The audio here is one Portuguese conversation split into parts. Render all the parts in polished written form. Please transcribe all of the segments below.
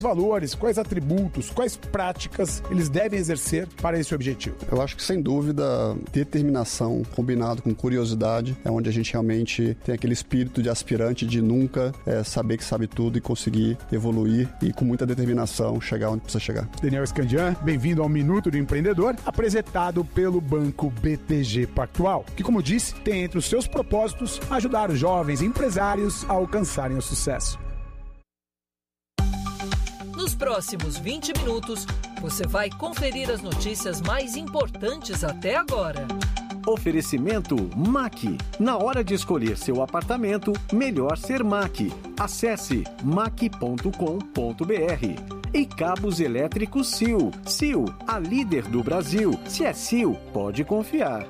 valores, quais atributos, quais práticas eles devem exercer para esse objetivo? Eu acho que, sem dúvida, determinação combinado com curiosidade é onde a gente realmente tem aquele espírito de aspirante, de nunca saber que sabe tudo e conseguir evoluir e, com muita determinação, chegar onde precisa chegar. Daniel Scandian, bem-vindo ao Minuto do Empreendedor, apresentado pelo Banco BTG Pactual, que, como disse, tem entre os seus propósitos ajudar os jovens empresários a alcançarem o sucesso. Nos próximos 20 minutos, você vai conferir as notícias mais importantes até agora. Oferecimento MAC. Na hora de escolher seu apartamento, melhor ser MAC. Acesse mac.com.br. E cabos elétricos SIL. SIL, a líder do Brasil. Se é SIL, pode confiar.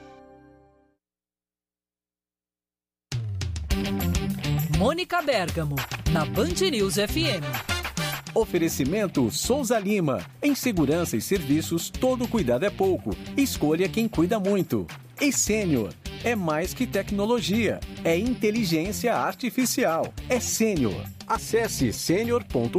Mônica Bergamo, na Band News FM. Oferecimento Souza Lima. Em segurança e serviços, todo cuidado é pouco. Escolha quem cuida muito. E Sênior. É mais que tecnologia. É inteligência artificial. É Sênior. Acesse senior.com.br.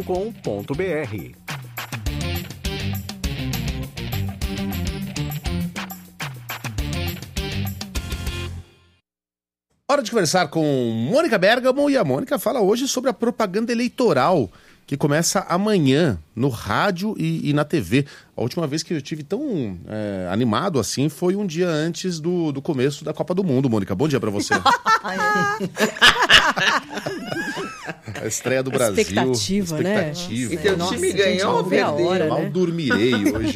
Hora de conversar com Mônica Bergamo, e a Mônica fala hoje sobre a propaganda eleitoral que começa amanhã no rádio e na TV. A última vez que eu estive tão animado assim foi um dia antes do começo da Copa do Mundo, Mônica. Bom dia pra você. A estreia do Brasil. Expectativa, né? E teu time ganhou ou perdeu? Mal dormirei hoje.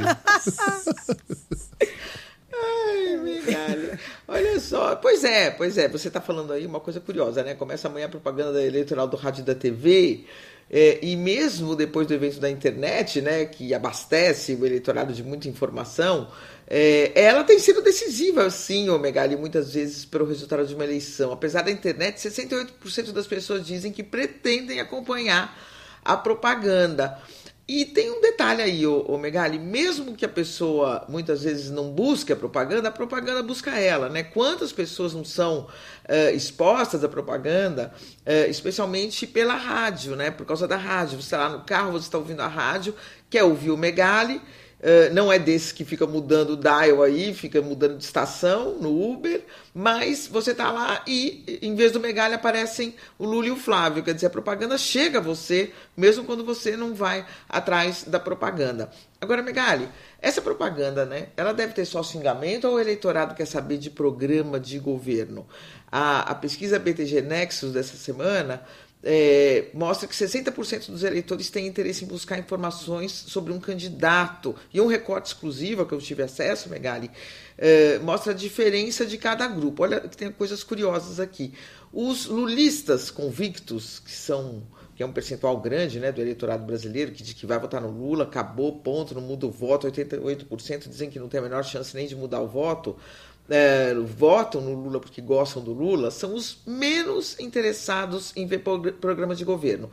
Ai, migalha. Olha só, pois é, você está falando aí uma coisa curiosa, né? Começa amanhã a propaganda eleitoral do rádio e da TV, e mesmo depois do evento da internet, né, que abastece o eleitorado de muita informação, ela tem sido decisiva, sim, Megali, muitas vezes para o resultado de uma eleição. Apesar da internet, 68% das pessoas dizem que pretendem acompanhar a propaganda. E tem um detalhe aí, Megali, mesmo que a pessoa muitas vezes não busque a propaganda busca ela, né? Quantas pessoas não são expostas à propaganda, especialmente pela rádio, né? Por causa da rádio. Você está lá no carro, você está ouvindo a rádio, quer ouvir o Megali, não é desse que fica mudando o dial aí, fica mudando de estação no Uber, mas você tá lá e, em vez do Megali, aparecem o Lula e o Flávio. Quer dizer, a propaganda chega a você, mesmo quando você não vai atrás da propaganda. Agora, Megali, essa propaganda, né, ela deve ter só xingamento ou o eleitorado quer saber de programa de governo? A pesquisa BTG Nexus dessa semana mostra que 60% dos eleitores têm interesse em buscar informações sobre um candidato. E um recorte exclusivo que eu tive acesso, Megali, mostra a diferença de cada grupo. Olha que tem coisas curiosas aqui. Os lulistas convictos, que é um percentual grande, né, do eleitorado brasileiro, que diz que vai votar no Lula, acabou, ponto, não muda o voto. 88% dizem que não tem a menor chance nem de mudar o voto. Votam no Lula porque gostam do Lula, são os menos interessados em ver programas de governo.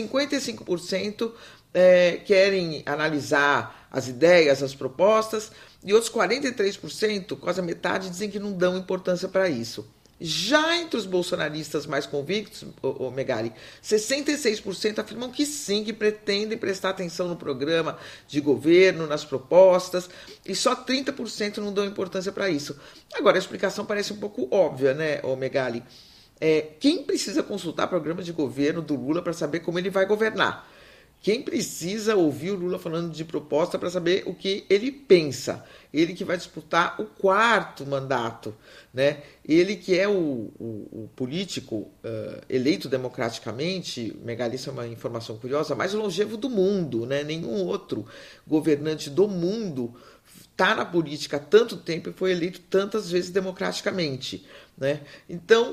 55% querem analisar as ideias, as propostas, e outros 43%, quase a metade, dizem que não dão importância para isso. Já entre os bolsonaristas mais convictos, Megali, 66% afirmam que sim, que pretendem prestar atenção no programa de governo, nas propostas, e só 30% não dão importância para isso. Agora, a explicação parece um pouco óbvia, né, Megali? Quem precisa consultar programa de governo do Lula para saber como ele vai governar? Quem precisa ouvir o Lula falando de proposta para saber o que ele pensa? Ele que vai disputar o 4º mandato, né? Ele que é o político eleito democraticamente, Megali, isso é uma informação curiosa, mais longevo do mundo, né? Nenhum outro governante do mundo está na política há tanto tempo e foi eleito tantas vezes democraticamente, né? Então,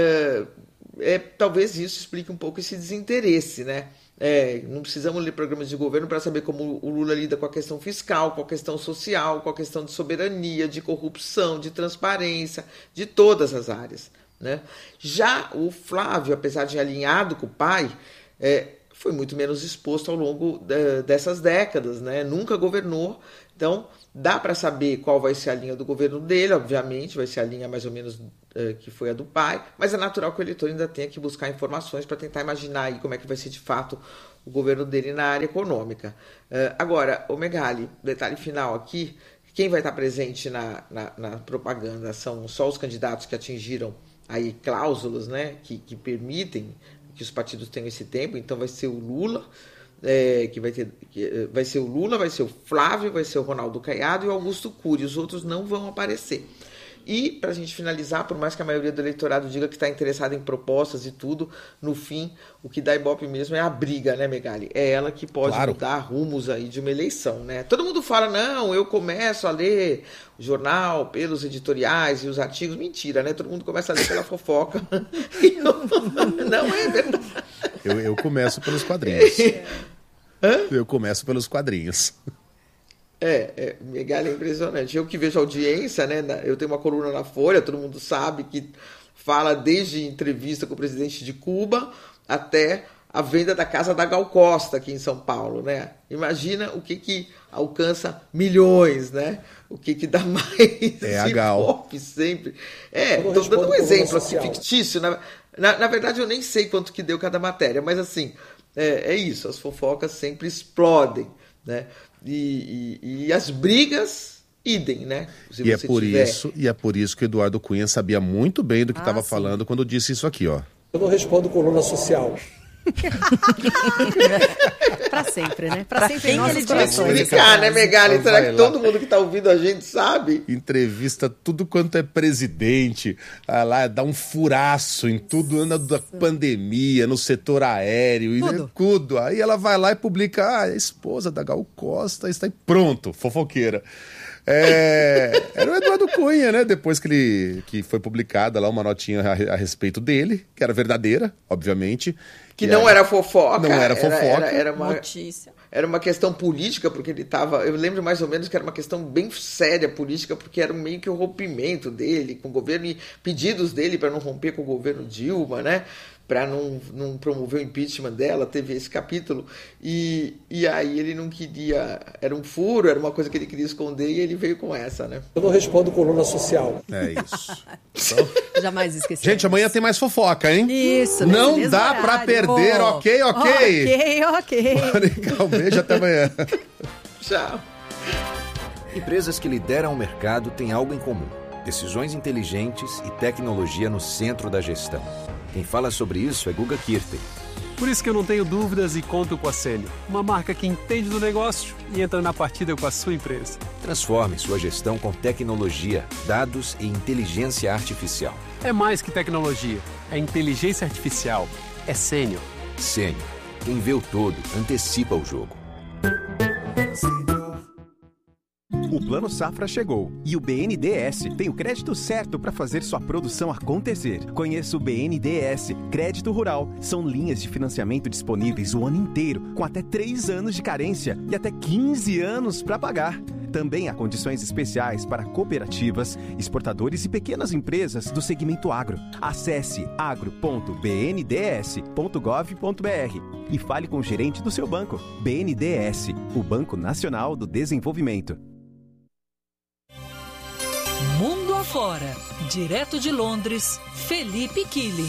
talvez isso explique um pouco esse desinteresse, né? Não precisamos ler programas de governo para saber como o Lula lida com a questão fiscal, com a questão social, com a questão de soberania, de corrupção, de transparência, de todas as áreas, né? Já o Flávio, apesar de alinhado com o pai, foi muito menos exposto ao longo dessas décadas, né? Nunca governou, então dá para saber qual vai ser a linha do governo dele, obviamente, vai ser a linha mais ou menos que foi a do pai, mas é natural que o eleitor ainda tenha que buscar informações para tentar imaginar aí como é que vai ser de fato o governo dele na área econômica. Agora, o Megali, detalhe final aqui, quem vai estar presente na propaganda são só os candidatos que atingiram aí cláusulas, né, que permitem que os partidos tenham esse tempo. Então vai ser o Lula, vai ser o Lula, vai ser o Flávio, vai ser o Ronaldo Caiado e o Augusto Cury. Os outros não vão aparecer. E, para a gente finalizar, por mais que a maioria do eleitorado diga que está interessado em propostas e tudo, no fim, o que dá ibope mesmo é a briga, né, Megali? É ela que pode mudar rumos aí de uma eleição, né? Todo mundo fala, não, eu começo a ler o jornal pelos editoriais e os artigos. Mentira, né? Todo mundo começa a ler pela fofoca. Não é verdade. Eu começo pelos quadrinhos. Eu começo pelos quadrinhos. Megali é impressionante. Eu que vejo audiência, né? Eu tenho uma coluna na Folha, todo mundo sabe, que fala desde entrevista com o presidente de Cuba até a venda da casa da Gal Costa aqui em São Paulo, né? Imagina o que alcança milhões, né? O que dá mais a Gal. Sempre. Estou dando um exemplo assim, fictício. Na verdade, eu nem sei quanto que deu cada matéria, mas assim, é isso, as fofocas sempre explodem, né? E as brigas, idem, né? E é por isso que o Eduardo Cunha sabia muito bem do que estava falando quando disse isso aqui, ó. Eu não respondo coluna social. Pra sempre, né? Pra sempre em nossos Tem que explicar, né, Megali? Será que todo mundo que tá ouvindo a gente sabe? Entrevista tudo quanto é presidente, lá dá um furaço em tudo, anda da pandemia, no setor aéreo, tudo. Aí ela vai lá e publica, a esposa da Gal Costa está aí, pronto, fofoqueira. Era o Eduardo Cunha, né? Depois que foi publicada lá uma notinha a respeito dele, que era verdadeira, obviamente. Que não era fofoca. Não era fofoca. Era uma notícia. Era uma questão política, porque ele estava... Eu lembro mais ou menos que era uma questão bem séria política, porque era meio que o rompimento dele com o governo e pedidos dele para não romper com o governo Dilma, né? Para não promover o impeachment dela, teve esse capítulo, e aí ele não queria, era um furo, era uma coisa que ele queria esconder, e ele veio com essa, né? Eu não respondo coluna social. É isso. Então... Jamais esqueci. Gente, amanhã tem mais fofoca, hein? Isso. Não dá pra perder, ok? Mônica, um beijo, até amanhã. Tchau. Empresas que lideram o mercado têm algo em comum: decisões inteligentes e tecnologia no centro da gestão. Quem fala sobre isso é Guga Kirten. Por isso que eu não tenho dúvidas e conto com a Sênior, uma marca que entende do negócio e entra na partida com a sua empresa. Transforme sua gestão com tecnologia, dados e inteligência artificial. É mais que tecnologia, é inteligência artificial, é Sênior. Sênior. Quem vê o todo, antecipa o jogo. O Plano Safra chegou e o BNDES tem o crédito certo para fazer sua produção acontecer. Conheça o BNDES Crédito Rural. São linhas de financiamento disponíveis o ano inteiro, com até 3 anos de carência e até 15 anos para pagar. Também há condições especiais para cooperativas, exportadores e pequenas empresas do segmento agro. Acesse agro.bnds.gov.br e fale com o gerente do seu banco. BNDES, o Banco Nacional do Desenvolvimento. Mundo afora, direto de Londres, Felipe Killing.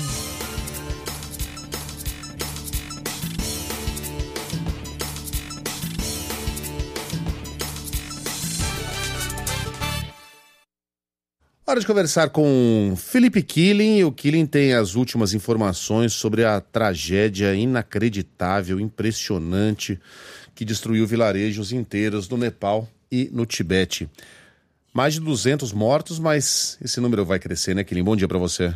Hora de conversar com Felipe Killing. O Killing tem as últimas informações sobre a tragédia inacreditável, impressionante, que destruiu vilarejos inteiros no Nepal e no Tibete. Mais de 200 mortos, mas esse número vai crescer, né, Killing? Bom dia para você.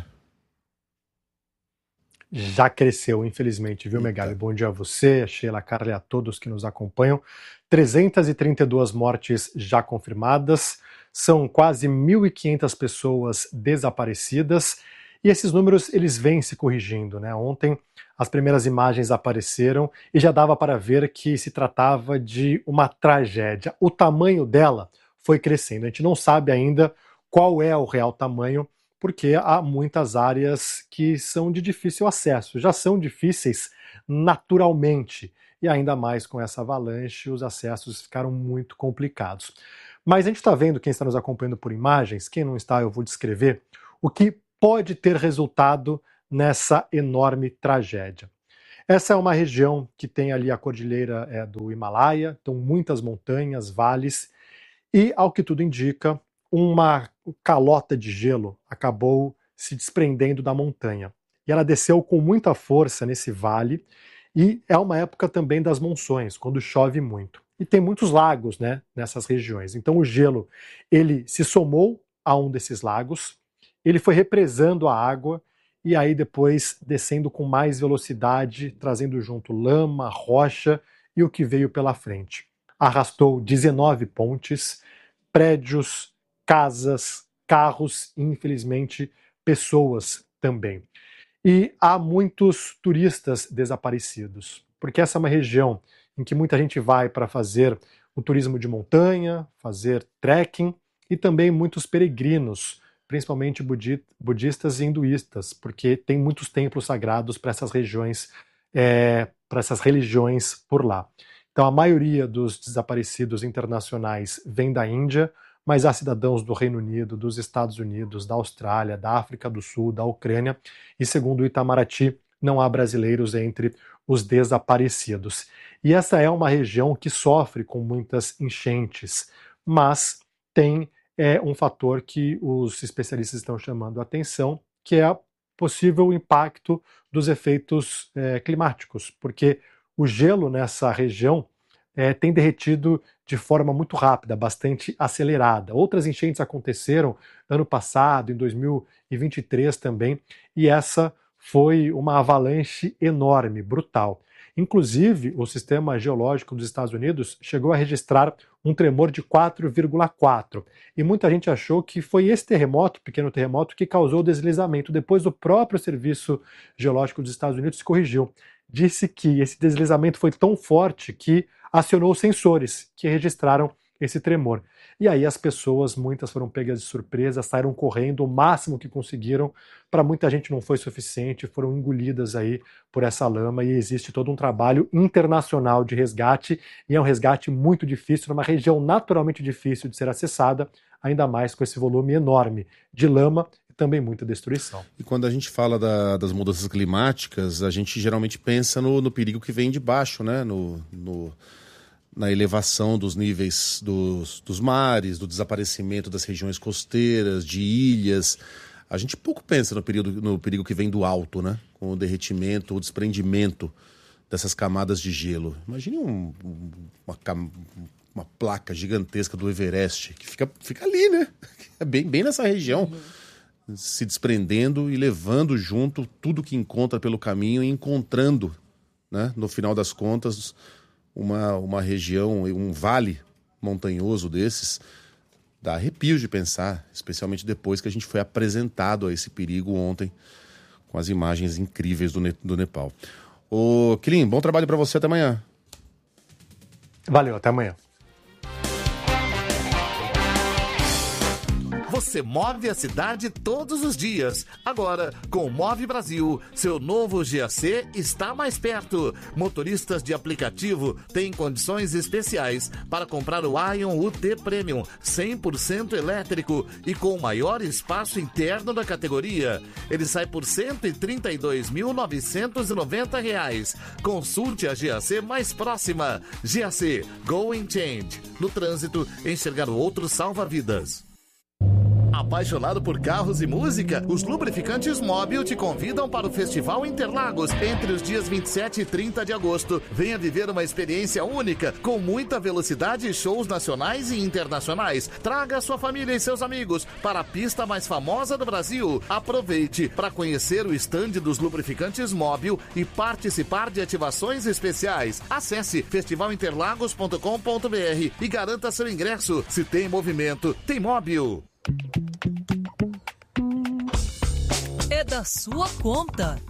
Já cresceu, infelizmente, viu, Megali? Bom dia a você, a Sheila, a Carla e a todos que nos acompanham. 332 mortes já confirmadas, são quase 1.500 pessoas desaparecidas, e esses números eles vêm se corrigindo, né? Ontem as primeiras imagens apareceram e já dava para ver que se tratava de uma tragédia. O tamanho dela foi crescendo. A gente não sabe ainda qual é o real tamanho, porque há muitas áreas que são de difícil acesso, já são difíceis naturalmente, e ainda mais com essa avalanche, os acessos ficaram muito complicados. Mas a gente está vendo, quem está nos acompanhando por imagens, quem não está eu vou descrever, o que pode ter resultado nessa enorme tragédia. Essa é uma região que tem ali a cordilheira do Himalaia, então muitas montanhas, vales, e, ao que tudo indica, uma calota de gelo acabou se desprendendo da montanha. E ela desceu com muita força nesse vale, e é uma época também das monções, quando chove muito. E tem muitos lagos, né, nessas regiões. Então o gelo ele se somou a um desses lagos, ele foi represando a água, e aí depois descendo com mais velocidade, trazendo junto lama, rocha e o que veio pela frente. Arrastou 19 pontes, prédios, casas, carros e, infelizmente, pessoas também. E há muitos turistas desaparecidos, porque essa é uma região em que muita gente vai para fazer o turismo de montanha, fazer trekking, e também muitos peregrinos, principalmente budistas e hinduístas, porque tem muitos templos sagrados para essas regiões, para essas religiões por lá. Então a maioria dos desaparecidos internacionais vem da Índia, mas há cidadãos do Reino Unido, dos Estados Unidos, da Austrália, da África do Sul, da Ucrânia, e segundo o Itamaraty, não há brasileiros entre os desaparecidos. E essa é uma região que sofre com muitas enchentes, mas tem um fator que os especialistas estão chamando a atenção, que é o possível impacto dos efeitos climáticos, porque o gelo nessa região tem derretido de forma muito rápida, bastante acelerada. Outras enchentes aconteceram ano passado, em 2023 também, e essa foi uma avalanche enorme, brutal. Inclusive, o Sistema Geológico dos Estados Unidos chegou a registrar um tremor de 4,4. E muita gente achou que foi esse terremoto, pequeno terremoto, que causou o deslizamento. Depois, o próprio Serviço Geológico dos Estados Unidos se corrigiu. Disse que esse deslizamento foi tão forte que acionou sensores que registraram esse tremor. E aí as pessoas, muitas foram pegas de surpresa, saíram correndo o máximo que conseguiram. Para muita gente não foi suficiente, foram engolidas aí por essa lama, e existe todo um trabalho internacional de resgate, e é um resgate muito difícil, numa região naturalmente difícil de ser acessada, ainda mais com esse volume enorme de lama e também muita destruição. E quando a gente fala das mudanças climáticas, a gente geralmente pensa no perigo que vem de baixo, né? Na elevação dos níveis dos mares, do desaparecimento das regiões costeiras, de ilhas. A gente pouco pensa no perigo que vem do alto, né? Com o derretimento, o desprendimento dessas camadas de gelo. Imagine uma placa gigantesca do Everest, que fica ali, né? É bem nessa região, se desprendendo e levando junto tudo que encontra pelo caminho, e encontrando, né, no final das contas, uma região, um vale montanhoso desses. Dá arrepios de pensar, especialmente depois que a gente foi apresentado a esse perigo ontem, com as imagens incríveis do Nepal. Ô, Quilin, bom trabalho para você, até amanhã. Valeu, até amanhã. Você move a cidade todos os dias. Agora, com o Move Brasil, seu novo GAC está mais perto. Motoristas de aplicativo têm condições especiais para comprar o Ion UT Premium 100% elétrico e com o maior espaço interno da categoria. Ele sai por R$ 132.990. Consulte a GAC mais próxima. GAC Going Change. No trânsito, enxergar o outro salva vidas. Apaixonado por carros e música? Os Lubrificantes Móbil te convidam para o Festival Interlagos entre os dias 27 e 30 de agosto. Venha viver uma experiência única, com muita velocidade e shows nacionais e internacionais. Traga sua família e seus amigos para a pista mais famosa do Brasil. Aproveite para conhecer o estande dos Lubrificantes Móbil e participar de ativações especiais. Acesse festivalinterlagos.com.br e garanta seu ingresso. Se tem movimento, tem Móbil. É da sua conta.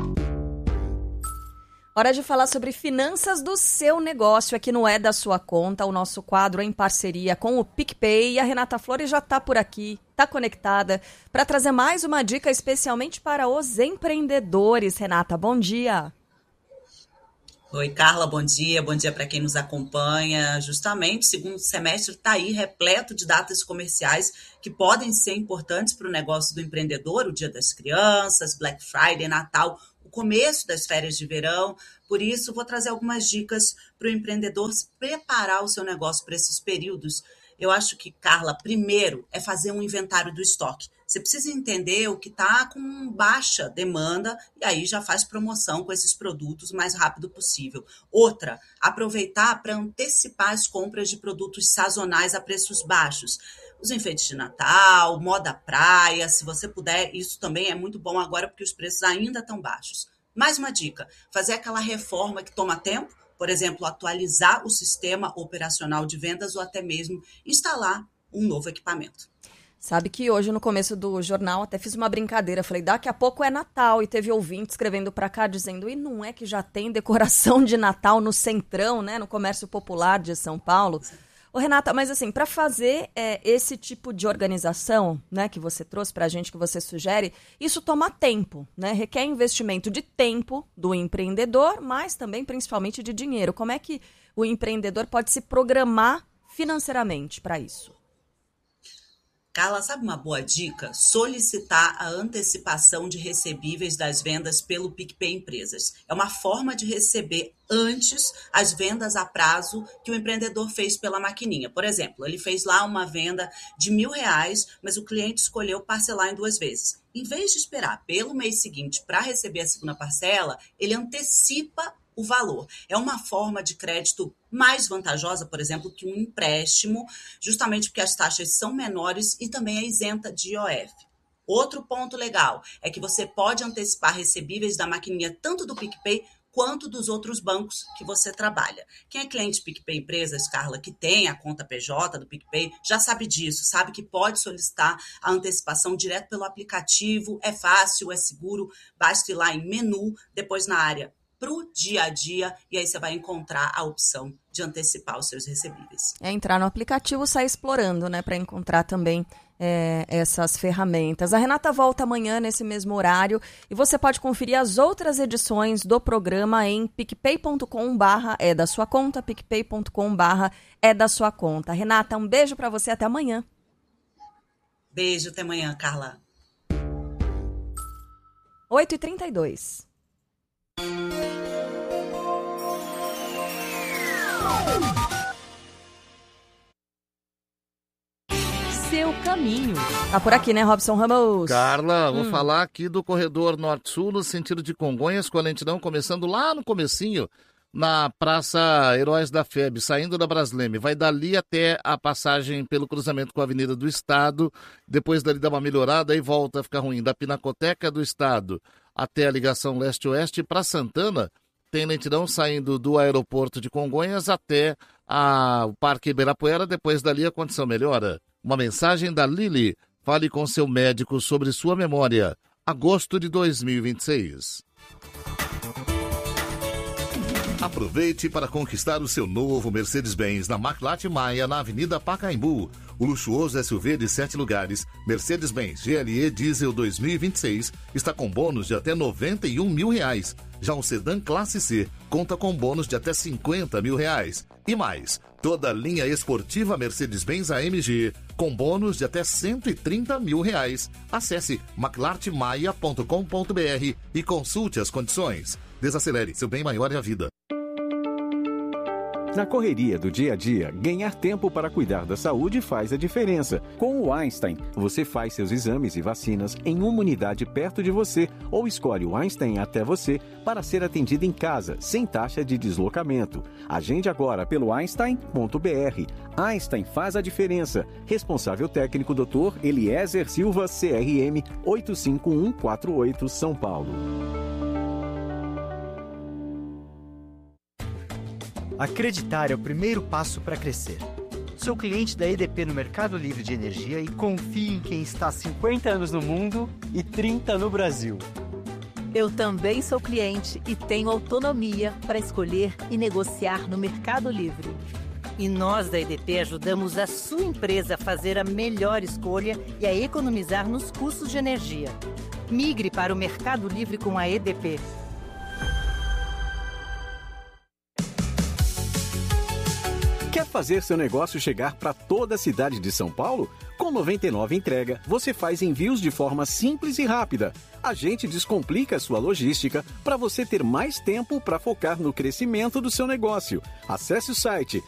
Hora de falar sobre finanças do seu negócio. Aqui no É da Sua Conta, o nosso quadro em parceria com o PicPay. E a Renata Flores já está por aqui, está conectada, para trazer mais uma dica especialmente para os empreendedores. Renata, bom dia. Oi, Carla, bom dia para quem nos acompanha. Justamente, o segundo semestre está aí repleto de datas comerciais que podem ser importantes para o negócio do empreendedor, o Dia das Crianças, Black Friday, Natal. O começo das férias de verão. Por isso, vou trazer algumas dicas para o empreendedor preparar o seu negócio para esses períodos. Eu acho que, Carla, primeiro é fazer um inventário do estoque. Você precisa entender o que está com baixa demanda e aí já faz promoção com esses produtos o mais rápido possível. Outra, aproveitar para antecipar as compras de produtos sazonais a preços baixos. Os enfeites de Natal, moda praia, se você puder, isso também é muito bom agora porque os preços ainda estão baixos. Mais uma dica, fazer aquela reforma que toma tempo, por exemplo, atualizar o sistema operacional de vendas ou até mesmo instalar um novo equipamento. Sabe que hoje, no começo do jornal, até fiz uma brincadeira. Falei, daqui a pouco é Natal. E teve ouvinte escrevendo pra cá, dizendo, e não é que já tem decoração de Natal no Centrão, né? No Comércio Popular de São Paulo? Ô, Renata, mas assim, para fazer esse tipo de organização, né, que você trouxe pra gente, que você sugere, isso toma tempo, né? Requer investimento de tempo do empreendedor, mas também, principalmente, de dinheiro. Como é que o empreendedor pode se programar financeiramente para isso? Carla, sabe uma boa dica? Solicitar a antecipação de recebíveis das vendas pelo PicPay Empresas. É uma forma de receber antes as vendas a prazo que o empreendedor fez pela maquininha. Por exemplo, ele fez lá uma venda de R$1.000, mas o cliente escolheu parcelar em 2 vezes. Em vez de esperar pelo mês seguinte para receber a segunda parcela, ele antecipa o valor. É uma forma de crédito mais vantajosa, por exemplo, que um empréstimo, justamente porque as taxas são menores e também é isenta de IOF. Outro ponto legal é que você pode antecipar recebíveis da maquininha tanto do PicPay quanto dos outros bancos que você trabalha. Quem é cliente PicPay Empresas, Carla, que tem a conta PJ do PicPay, já sabe disso, sabe que pode solicitar a antecipação direto pelo aplicativo, é fácil, é seguro, basta ir lá em menu, depois na área para o dia a dia, e aí você vai encontrar a opção de antecipar os seus recebíveis. É entrar no aplicativo e sair explorando, né, para encontrar também essas ferramentas. A Renata volta amanhã nesse mesmo horário e você pode conferir as outras edições do programa em picpay.com/é-da-sua-conta, picpay.com/é-da-sua-conta. Renata, um beijo para você, até amanhã. Beijo, até amanhã, Carla. 8h32. Seu caminho. Tá por aqui, né, Robson Ramos? Carla, vou falar aqui do corredor Norte-Sul, no sentido de Congonhas, com a lentidão começando lá no comecinho, na Praça Heróis da FEB, saindo da Brasleme. Vai dali até a passagem pelo cruzamento com a Avenida do Estado, depois dali dá uma melhorada e volta a ficar ruim. Da Pinacoteca do Estado até a ligação leste-oeste para Santana, tem lentidão saindo do aeroporto de Congonhas até o Parque Ibirapuera, depois dali a condição melhora. Uma mensagem da Lili. Fale com seu médico sobre sua memória. Agosto de 2026. Aproveite para conquistar o seu novo Mercedes-Benz na Maclate Maia, na Avenida Pacaembu. O luxuoso SUV de 7 lugares, Mercedes-Benz GLE Diesel 2026, está com bônus de até R$91 mil. Já um sedã classe C conta com bônus de até R$50 mil. E mais, toda a linha esportiva Mercedes-Benz AMG com bônus de até R$130 mil. Acesse maclartemaia.com.br e consulte as condições. Desacelere, seu bem maior é a vida. Na correria do dia a dia, ganhar tempo para cuidar da saúde faz a diferença. Com o Einstein, você faz seus exames e vacinas em uma unidade perto de você ou escolhe o Einstein até você para ser atendido em casa, sem taxa de deslocamento. Agende agora pelo einstein.br. Einstein faz a diferença. Responsável técnico Dr. Eliezer Silva, CRM 85148, São Paulo. Acreditar é o primeiro passo para crescer. Sou cliente da EDP no Mercado Livre de Energia e confio em quem está há 50 anos no mundo e 30 no Brasil. Eu também sou cliente e tenho autonomia para escolher e negociar no Mercado Livre. E nós da EDP ajudamos a sua empresa a fazer a melhor escolha e a economizar nos custos de energia. Migre para o Mercado Livre com a EDP. Quer fazer seu negócio chegar para toda a cidade de São Paulo? Com 99 Entrega, você faz envios de forma simples e rápida. A gente descomplica a sua logística para você ter mais tempo para focar no crescimento do seu negócio. Acesse o site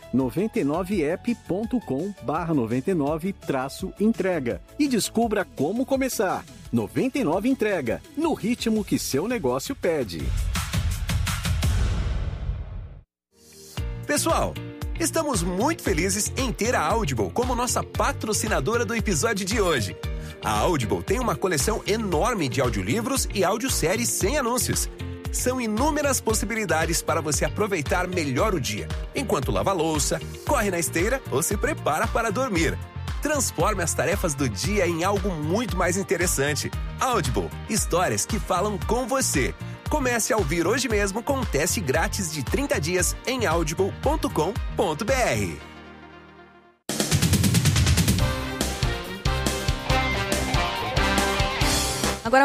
99app.com/99-entrega e descubra como começar. 99 Entrega, no ritmo que seu negócio pede. Pessoal, estamos muito felizes em ter a Audible como nossa patrocinadora do episódio de hoje. A Audible tem uma coleção enorme de audiolivros e audioséries sem anúncios. São inúmeras possibilidades para você aproveitar melhor o dia, enquanto lava a louça, corre na esteira ou se prepara para dormir. Transforme as tarefas do dia em algo muito mais interessante. Audible, histórias que falam com você. Comece a ouvir hoje mesmo com um teste grátis de 30 dias em audible.com.br. Agora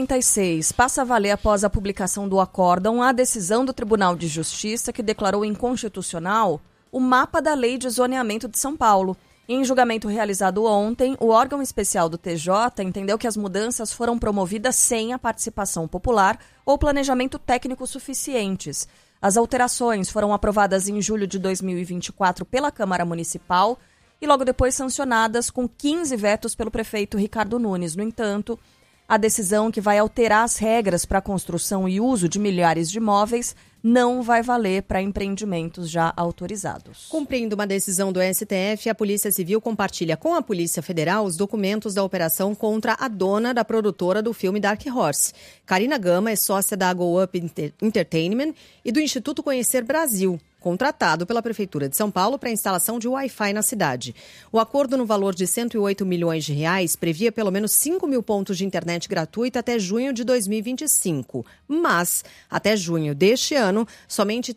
8h36. Passa a valer após a publicação do acórdão a decisão do Tribunal de Justiça que declarou inconstitucional o mapa da Lei de Zoneamento de São Paulo. Em julgamento realizado ontem, o órgão especial do TJ entendeu que as mudanças foram promovidas sem a participação popular ou planejamento técnico suficientes. As alterações foram aprovadas em julho de 2024 pela Câmara Municipal e logo depois sancionadas com 15 vetos pelo prefeito Ricardo Nunes. No entanto, a decisão que vai alterar as regras para a construção e uso de milhares de imóveis não vai valer para empreendimentos já autorizados. Cumprindo uma decisão do STF, a Polícia Civil compartilha com a Polícia Federal os documentos da operação contra a dona da produtora do filme Dark Horse. Karina Gama é sócia da Go Up Entertainment e do Instituto Conhecer Brasil, contratado pela Prefeitura de São Paulo para a instalação de Wi-Fi na cidade. O acordo no valor de R$108 milhões previa pelo menos 5 mil pontos de internet gratuita até junho de 2025. Mas, até junho deste ano, somente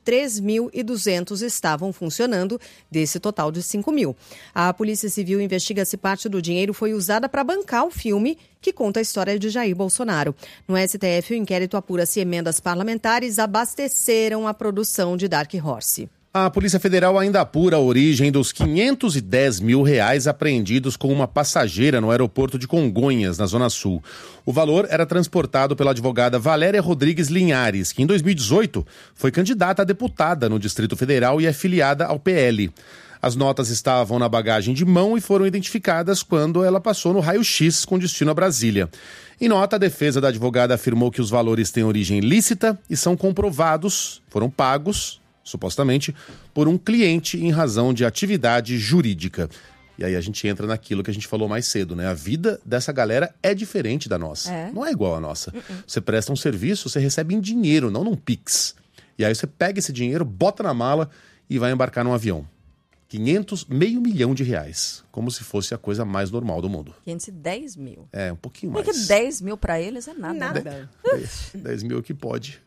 3.200 estavam funcionando, desse total de 5 mil. A Polícia Civil investiga se parte do dinheiro foi usada para bancar o filme que conta a história de Jair Bolsonaro. No STF, o inquérito apura se emendas parlamentares abasteceram a produção de Dark Horse. A Polícia Federal ainda apura a origem dos R$510 mil apreendidos com uma passageira no aeroporto de Congonhas, na Zona Sul. O valor era transportado pela advogada Valéria Rodrigues Linhares, que em 2018 foi candidata a deputada no Distrito Federal e é filiada ao PL. As notas estavam na bagagem de mão e foram identificadas quando ela passou no raio-x com destino a Brasília. Em nota, a defesa da advogada afirmou que os valores têm origem lícita e são comprovados, foram pagos, supostamente, por um cliente em razão de atividade jurídica. E aí a gente entra naquilo que a gente falou mais cedo, né? A vida dessa galera é diferente da nossa. Não é igual à nossa. Você presta um serviço, você recebe em dinheiro, não num Pix. E aí você pega esse dinheiro, bota na mala e vai embarcar num avião. R$500 milhão, como se fosse a coisa mais normal do mundo. 510 mil. É, um pouquinho mais. Porque 10 mil para eles é nada. 10 mil que pode.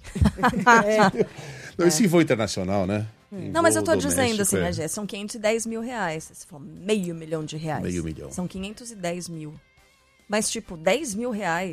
Não, esse voo internacional, né? Não, mas eu tô dizendo assim, né, Gê? São R$510 mil. Você falou R$500 milhão. R$500 milhão. São 510 mil. Mas, tipo, R$10 mil.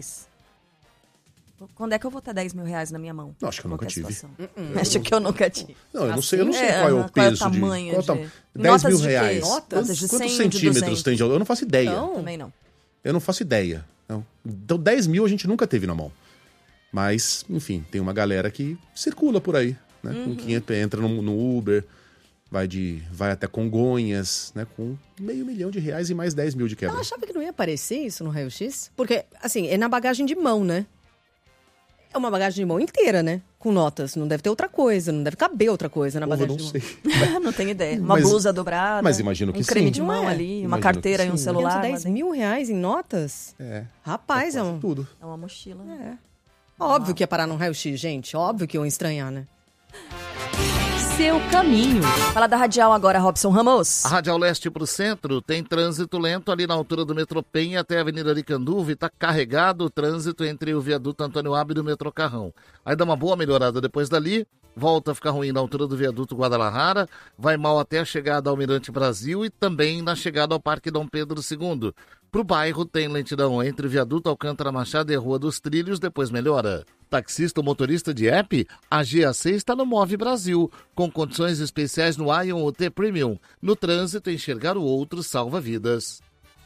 Quando é que eu vou ter R$10 mil na minha mão? Não, acho que eu nunca tive. Acho que eu nunca tive. Não, eu não sei qual é o peso qual é o tamanho de... R$10 mil. Notas de 100, quantos centímetros tem de altura? Eu não faço ideia. Não, também não. Eu não faço ideia. Não. Então, 10 mil a gente nunca teve na mão. Mas, enfim, tem uma galera que circula por aí, né? Com 500, entra no Uber, vai até Congonhas, né? Com R$500 milhão e mais 10 mil de quebra. Eu achava que não ia aparecer isso no raio-x? Porque, assim, é na bagagem de mão, né? É uma bagagem de mão inteira, né? Com notas. Não deve ter outra coisa, não deve caber outra coisa na bagagem de mão. Eu não sei. Não tenho ideia. Uma blusa dobrada. Mas imagino que um creme de mão ali, uma carteira e um celular. R$510 mil em notas? É. Rapaz, tudo. É uma mochila. Óbvio que ia parar no raio-x, gente. Óbvio que iam estranhar, né? Seu caminho. Fala da Radial agora, Robson Ramos. A Radial Leste para o centro tem trânsito lento ali na altura do metrô Penha até a Avenida Aricanduva e está carregado o trânsito entre o viaduto Antônio Abbe e o metrô Carrão. Aí dá uma boa melhorada depois dali, volta a ficar ruim na altura do viaduto Guadalajara, vai mal até a chegada ao Almirante Brasil e também na chegada ao Parque Dom Pedro II. Para o bairro tem lentidão entre o viaduto Alcântara Machado e a Rua dos Trilhos, depois melhora. taxista ou motorista de app? A GAC está no Move Brasil, com condições especiais no Ion UT Premium. No trânsito, enxergar o outro salva vidas.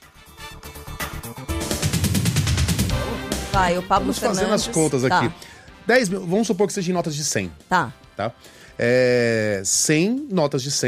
Vai, o Pablo Vamos fazendo Fernandes. as contas aqui. 10 mil, vamos supor que seja em notas de 100. Tá. 100 notas de 100.